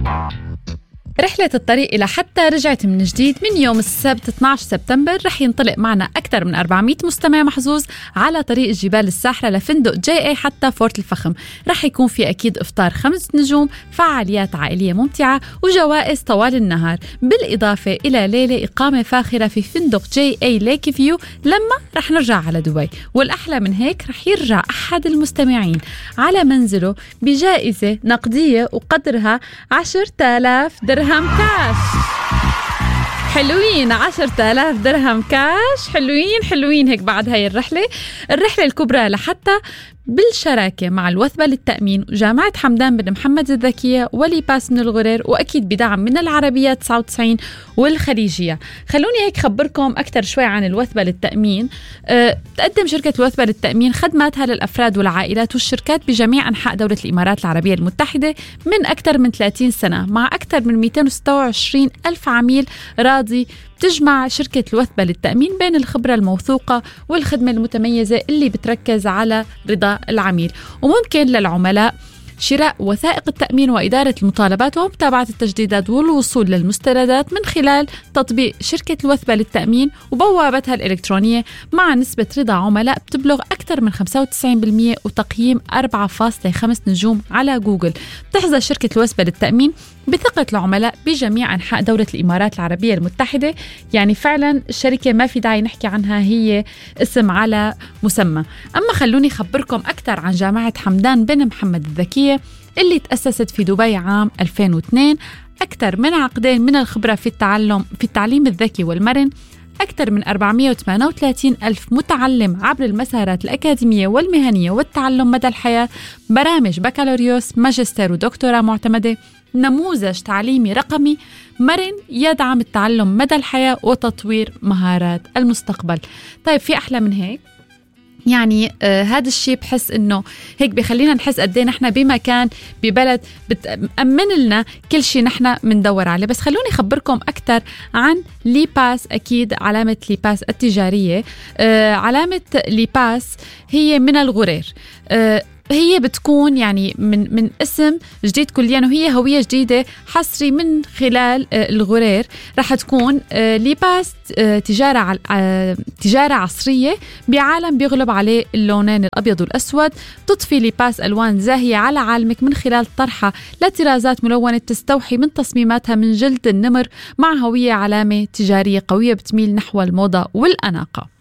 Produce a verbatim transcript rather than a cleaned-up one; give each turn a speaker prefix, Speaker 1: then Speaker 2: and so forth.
Speaker 1: رحلة الطريق إلى حتى رجعت من جديد. من يوم السبت اثني عشر سبتمبر رح ينطلق معنا أكثر من أربعمية مستمع محظوظ على طريق الجبال الساحرة لفندق جي اي حتى فورت الفخم. رح يكون في أكيد إفطار خمس نجوم، فعاليات عائلية ممتعة، وجوائز طوال النهار، بالإضافة إلى ليلة إقامة فاخرة في فندق جي اي ليك فيو لما رح نرجع على دبي. والأحلى من هيك رح يرجع أحد المستمعين على منزله بجائزة نقدية وقدرها عشرة آلاف درهم كاش. حلوين، عشرة آلاف درهم كاش، حلوين حلوين هيك. بعد هاي الرحلة الرحلة الكبرى لحتى بالشراكة مع الوثبة للتأمين وجامعة حمدان بن محمد الذكية ولي باس من الغرير، وأكيد بدعم من العربية تسعة وتسعين والخليجية. خلوني هيك خبركم أكتر شوي عن الوثبة للتأمين. أه، تقدم شركة الوثبة للتأمين خدماتها للأفراد والعائلات والشركات بجميع أنحاء دولة الإمارات العربية المتحدة من أكثر من ثلاثين سنة، مع أكثر من مئتين وستة وعشرين ألف عميل راضي. تجمع شركة الوثبة للتأمين بين الخبرة الموثوقة والخدمة المتميزة اللي بتركز على رضا العميل. وممكن للعملاء شراء وثائق التأمين وإدارة المطالبات ومتابعة التجديدات والوصول للمستندات من خلال تطبيق شركة الوثبة للتأمين وبوابتها الإلكترونية، مع نسبة رضا عملاء بتبلغ أكثر من خمسة وتسعين بالمئة وتقييم أربعة فاصلة خمسة نجوم على جوجل. تحظى شركة الوثبة للتأمين بثقة العملاء بجميع أنحاء دولة الإمارات العربية المتحدة. يعني فعلا الشركة ما في داعي نحكي عنها، هي اسم على مسمى. أما خلوني خبركم أكثر عن جامعة حمدان بن محمد الذكية اللي تأسست في دبي عام ألفين واثنين. أكثر من عقدين من الخبرة في التعلم في التعليم الذكي والمرن، أكثر من أربعمئة وثمانية وثلاثين ألف متعلم عبر المسارات الأكاديمية والمهنية والتعلم مدى الحياة، برامج بكالوريوس ماجستير ودكتوراه معتمدة، نموذج تعليمي رقمي مرن يدعم التعلم مدى الحياة وتطوير مهارات المستقبل. طيب في أحلى من هيك؟ يعني آه هذا الشيء بحس إنه هيك بيخلينا نحس قد ايه نحن بمكان ببلد بتأمن لنا كل شيء نحن مندور عليه. بس خلوني أخبركم أكتر عن لي باس. أكيد علامة لي باس التجارية، آه علامة لي باس هي من الغرير. آه هي بتكون يعني من من اسم جديد كليا، وهي هوية جديدة حصري من خلال الغرير. رح تكون ليباس تجارة تجارة عصرية بعالم بيغلب عليه اللونين الأبيض والأسود. تضفي ليباس ألوان زاهية على عالمك من خلال طرحها لطرازات ملونة تستوحي من تصميماتها من جلد النمر، مع هوية علامة تجارية قوية بتميل نحو الموضة والأناقة.